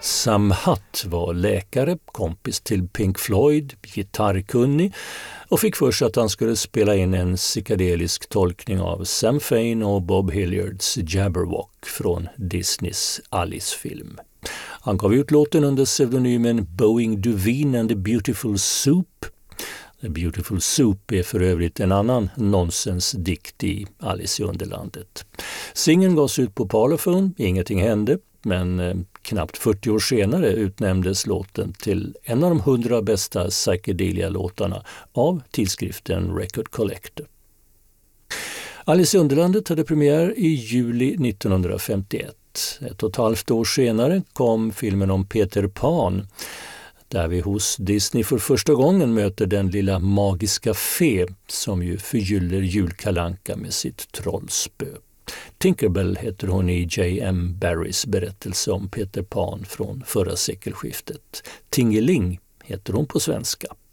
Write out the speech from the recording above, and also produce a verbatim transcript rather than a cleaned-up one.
Sam Hutt var läkare, kompis till Pink Floyd, gitarrkunnig och fick för sig att han skulle spela in en psykedelisk tolkning av Sam Fane och Bob Hilliards Jabberwock från Disneys Alice-film. Han gav ut låten under pseudonymen Boeing Duveen and the Beautiful Soup. The Beautiful Soup är för övrigt en annan nonsensdikt i Alice i Underlandet. Singeln gavs ut på Parlophone, ingenting hände, men eh, knappt fyrtio år senare utnämndes låten till en av de hundra bästa psychedelia-låtarna av tidskriften Record Collector. Alice i Underlandet hade premiär i juli nittonhundrafemtioett. Ett och ett halvt år senare kom filmen om Peter Pan, där vi hos Disney för första gången möter den lilla magiska fe som ju förgyller julkalanka med sitt trollspö. Tinkerbell heter hon i J M Barries berättelse om Peter Pan från förra sekelskiftet. Tingeling heter hon på svenska.